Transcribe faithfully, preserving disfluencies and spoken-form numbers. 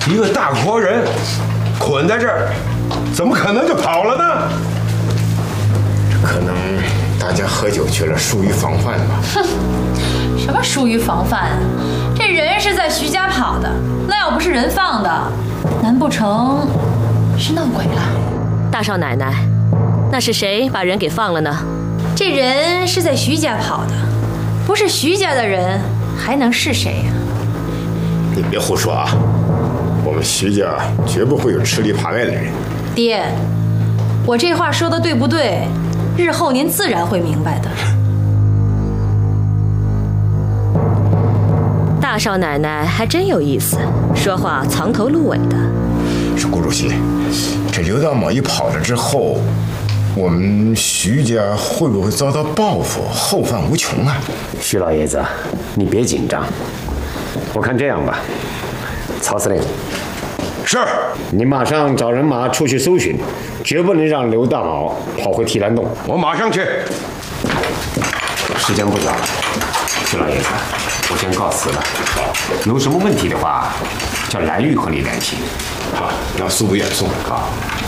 一个大活人捆在这儿，怎么可能就跑了呢？ 可能大家喝酒去了，疏于防范吧。 哼，什么疏于防范啊？这人是在徐家跑的，那要不是人放的，难不成是闹鬼了？ 大少奶奶，那是谁把人给放了呢？ 这人是在徐家跑的，不是徐家的人，还能是谁呀？ 你别胡说啊！我们徐家绝不会有吃里扒外的人。 爹，我这话说的对不对？日后您自然会明白的。 大少奶奶还真有意思，说话藏头露尾的。 是顾主席，这刘大猛一跑了之后，我们徐家会不会遭到报复，后患无穷啊？ 徐老爷子，你别紧张。我看这样吧，曹司令， 是你马上找人马出去搜寻，绝不能让刘大毛跑回提篮洞。 我马上去。 时间不早了，徐老爷子，我先告辞了。有什么问题的话，叫蓝玉和你联系。 好，让苏不远送。 好。